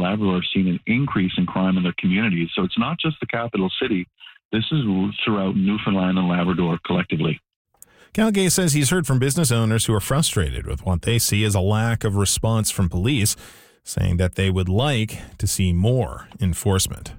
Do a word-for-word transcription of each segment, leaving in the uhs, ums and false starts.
Labrador have seen an increase in crime in their communities. So it's not just the capital city. This is throughout Newfoundland and Labrador collectively. Calgay says he's heard from business owners who are frustrated with what they see as a lack of response from police, saying that they would like to see more enforcement.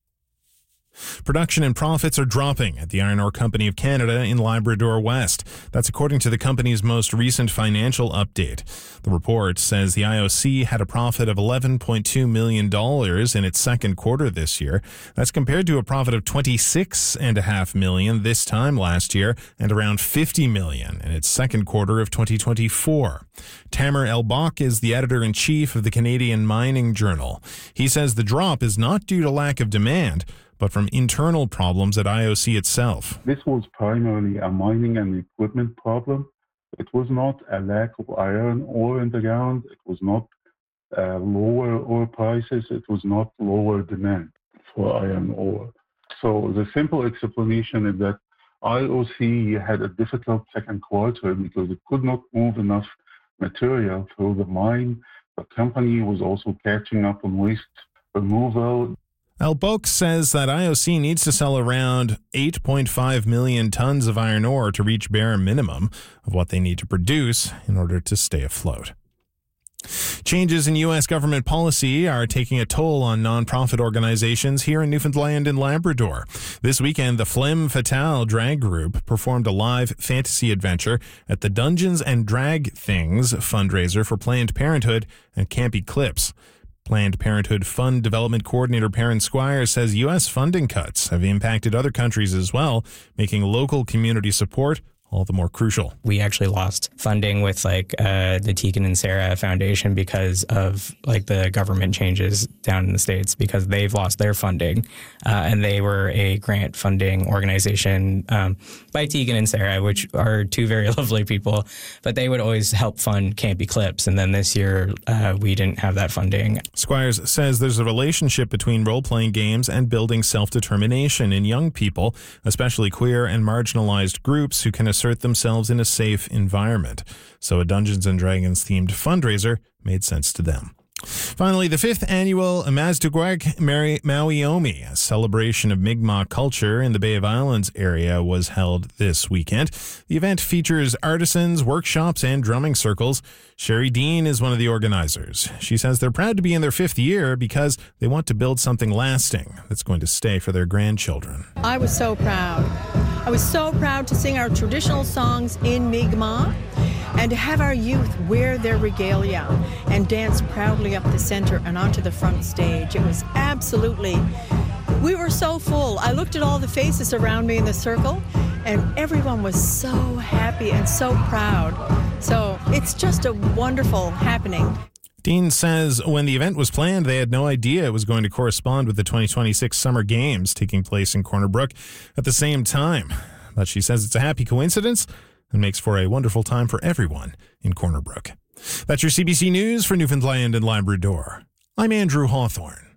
Production and profits are dropping at the Iron Ore Company of Canada in Labrador West. That's according to the company's most recent financial update. The report says the I O C had a profit of eleven point two million dollars in its second quarter this year. That's compared to a profit of twenty-six point five million dollars this time last year and around fifty million dollars in its second quarter of twenty twenty-four. Tamer El-Bak is the editor-in-chief of the Canadian Mining Journal. He says the drop is not due to lack of demand, but from internal problems at I O C itself. This was primarily a mining and equipment problem. It was not a lack of iron ore in the ground. It was not uh, lower ore prices. It was not lower demand for iron ore. So the simple explanation is that I O C had a difficult second quarter because it could not move enough material through the mine. The company was also catching up on waste removal. El-Bak says that I O C needs to sell around eight point five million tons of iron ore to reach bare minimum of what they need to produce in order to stay afloat. Changes in U S government policy are taking a toll on nonprofit organizations here in Newfoundland and Labrador. This weekend, the Femme Fatale drag group performed a live fantasy adventure at the Dungeons and Drag Things fundraiser for Planned Parenthood and Camp Eclipse. Planned Parenthood Fund Development Coordinator Perrin Squires says U S funding cuts have impacted other countries as well, making local community support all the more crucial. We actually lost funding with like uh, the Tegan and Sarah Foundation because of like the government changes down in the States, because they've lost their funding. Uh, and they were a grant funding organization um, by Tegan and Sarah, which are two very lovely people, but they would always help fund Camp Eclipse. And then this year uh, we didn't have that funding. Squires says there's a relationship between role-playing games and building self-determination in young people, especially queer and marginalized groups who can assert themselves in a safe environment. So a Dungeons and Dragons themed fundraiser made sense to them. Finally, the fifth annual Amaztuguag Maui-Omi, a celebration of Mi'kmaq culture in the Bay of Islands area, was held this weekend. The event features artisans, workshops, and drumming circles. Sherry Dean is one of the organizers. She says they're proud to be in their fifth year because they want to build something lasting that's going to stay for their grandchildren. I was so proud. I was so proud to sing our traditional songs in Mi'kmaq and to have our youth wear their regalia and dance proudly up the center and onto the front stage. It was absolutely, we were so full. I looked at all the faces around me in the circle, and everyone was so happy and so proud. So it's just a wonderful happening. Dean says when the event was planned, they had no idea it was going to correspond with the twenty twenty-six Summer Games taking place in Corner Brook at the same time. But she says it's a happy coincidence and makes for a wonderful time for everyone in Corner Brook. That's your C B C News for Newfoundland and Labrador. I'm Andrew Hawthorne.